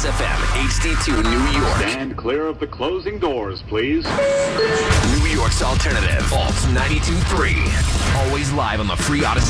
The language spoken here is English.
Plus FM, HD2 New York. Stand clear of the closing doors, please. New York's alternative, Alt 92.3. Always live on the free Odyssey